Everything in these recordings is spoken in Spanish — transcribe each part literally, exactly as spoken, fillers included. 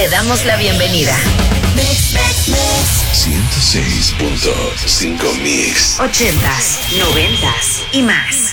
damos la bienvenida. ciento seis punto cinco Mix. Ochentas, noventas y más.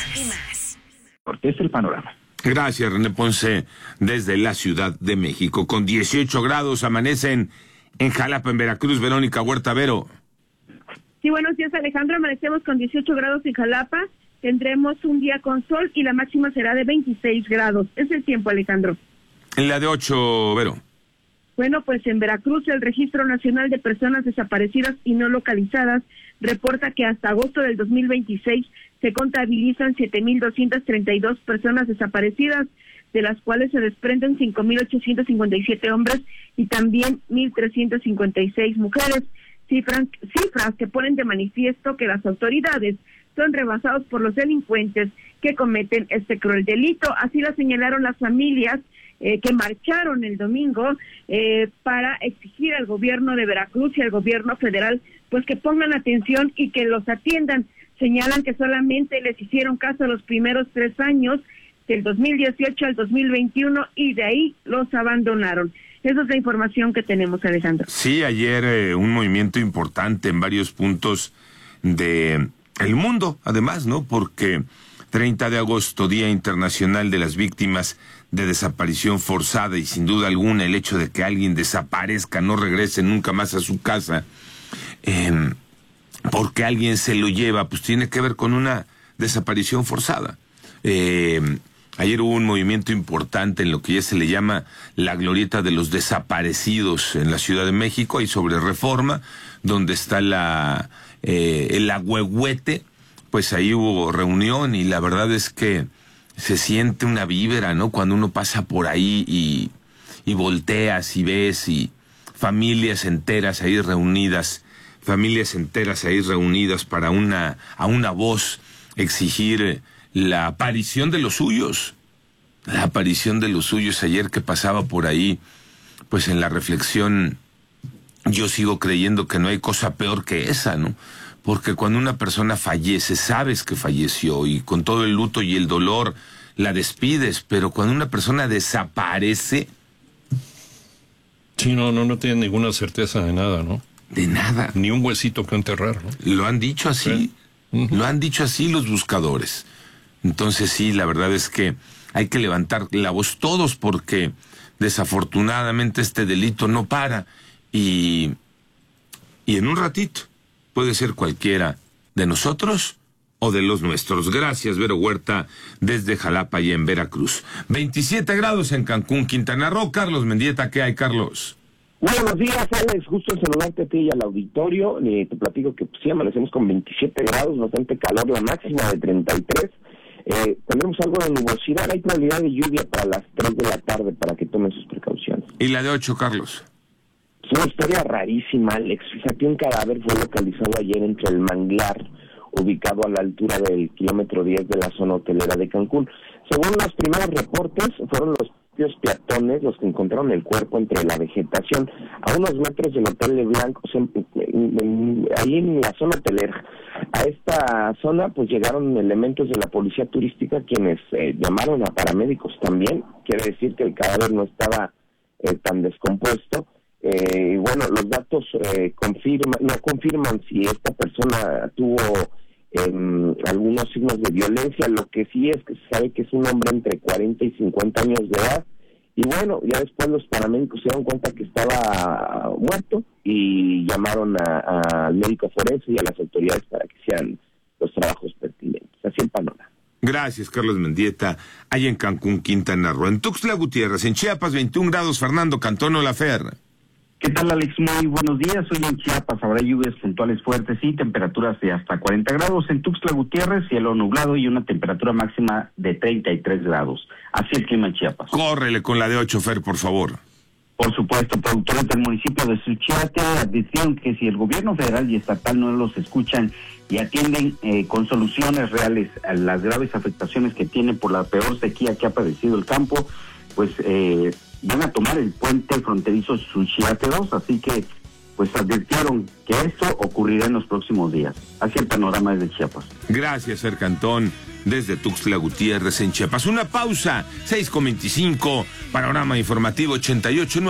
Cortés, el panorama. Gracias, René Ponce, desde la Ciudad de México. Con dieciocho grados amanecen en Jalapa, en Veracruz. Verónica Huerta, Vero. Sí, buenos días, Alejandro. Amanecemos con dieciocho grados en Jalapa. Tendremos un día con sol y la máxima será de veintiséis grados. Es el tiempo, Alejandro. En la de ocho, Vero. Bueno, pues en Veracruz el Registro Nacional de Personas Desaparecidas y No Localizadas reporta que hasta agosto del dos mil veintiséis se contabilizan siete mil doscientas treinta y dos personas desaparecidas, de las cuales se desprenden cinco mil ochocientos cincuenta y siete hombres y también mil trescientos cincuenta y seis mujeres. Cifras, cifras que ponen de manifiesto que las autoridades son rebasados por los delincuentes que cometen este cruel delito. Así lo señalaron las familias eh, que marcharon el domingo eh, para exigir al gobierno de Veracruz y al gobierno federal pues que pongan atención y que los atiendan. Señalan que solamente les hicieron caso los primeros tres años, del dos mil dieciocho al dos mil veintiuno, y de ahí los abandonaron. Esa es la información que tenemos, Alejandro. Sí, ayer eh, un movimiento importante en varios puntos de el mundo, además, ¿no? Porque treinta de agosto, Día Internacional de las Víctimas de Desaparición Forzada, y sin duda alguna el hecho de que alguien desaparezca, no regrese nunca más a su casa, eh, porque alguien se lo lleva, pues tiene que ver con una desaparición forzada. Eh, ayer hubo un movimiento importante en lo que ya se le llama la glorieta de los desaparecidos en la Ciudad de México, y sobre Reforma, donde está la eh, el Agüehuete, pues ahí hubo reunión, y la verdad es que se siente una vibra, ¿no? Cuando uno pasa por ahí y, y volteas y ves, y familias enteras ahí reunidas, familias enteras ahí reunidas para una, a una voz exigir la aparición de los suyos, la aparición de los suyos. Ayer que pasaba por ahí, pues en la reflexión, yo sigo creyendo que no hay cosa peor que esa, ¿no? Porque cuando una persona fallece, sabes que falleció, y con todo el luto y el dolor la despides, pero cuando una persona desaparece... Sí, no, no, no tiene ninguna certeza de nada, ¿no? De nada. Ni un huesito que enterrar, ¿no? Lo han dicho así, ¿sí? Uh-huh. Lo han dicho así los buscadores. Entonces sí, la verdad es que hay que levantar la voz todos, porque desafortunadamente este delito no para, y, y en un ratito puede ser cualquiera de nosotros o de los nuestros. Gracias, Vero Huerta, desde Jalapa y en Veracruz. veintisiete grados en Cancún, Quintana Roo. Carlos Mendieta, ¿qué hay, Carlos? Buenos días, Alex. Justo en saludarte a ti y al auditorio. Eh, te platico que pues, sí, amanecemos con veintisiete grados, bastante calor, la máxima de treinta y tres. Eh, tendremos algo de nubosidad, hay probabilidad de lluvia para las tres de la tarde, para que tomen sus precauciones. ¿Y la de ocho, Carlos? Es una historia rarísima, Alex. Fíjate, un cadáver fue localizado ayer entre el manglar, ubicado a la altura del kilómetro diez de la zona hotelera de Cancún. Según los primeros reportes, fueron los propios peatones los que encontraron el cuerpo entre la vegetación, a unos metros del Hotel de Blanco, en, en, en, ahí en la zona hotelera. A esta zona pues llegaron elementos de la policía turística, quienes eh, llamaron a paramédicos también. Quiere decir que el cadáver no estaba eh, tan descompuesto. Eh, y bueno, los datos eh, confirman, no confirman si esta persona tuvo eh, algunos signos de violencia. Lo que sí es que se sabe que es un hombre entre cuarenta y cincuenta años de edad. Y bueno, ya después los paramédicos se dieron cuenta que estaba muerto y llamaron al médico forense y a las autoridades para que hicieran los trabajos pertinentes. Así el panorama. Gracias, Carlos Mendieta. Ahí en Cancún, Quintana Roo. En Tuxtla Gutiérrez, en Chiapas, veintiún grados. Fernando Cantón Olafer. ¿Qué tal, Alex? Muy buenos días. Hoy en Chiapas habrá lluvias puntuales fuertes y temperaturas de hasta cuarenta grados. En Tuxtla Gutiérrez, cielo nublado y una temperatura máxima de treinta y tres grados. Así el clima en Chiapas. Córrele con la de ocho, Fer, por favor. Por supuesto, productores del municipio de Suchiate advirtieron que si el gobierno federal y estatal no los escuchan y atienden eh, con soluciones reales a las graves afectaciones que tienen por la peor sequía que ha padecido el campo, pues eh, van a tomar el puente fronterizo Suchiate dos, así que pues advirtieron que esto ocurrirá en los próximos días. Así el panorama desde Chiapas. Gracias, Fer Cantón, desde Tuxtla Gutiérrez en Chiapas. Una pausa, seis con veinticinco, panorama informativo ochenta y ocho.